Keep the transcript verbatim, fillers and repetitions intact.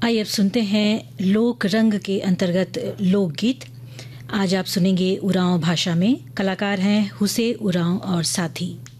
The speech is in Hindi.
आइए अब सुनते हैं लोक रंग के अंतर्गत लोकगीत। आज आप सुनेंगे उरांव भाषा में। कलाकार हैं हुसे उरांव और साथी।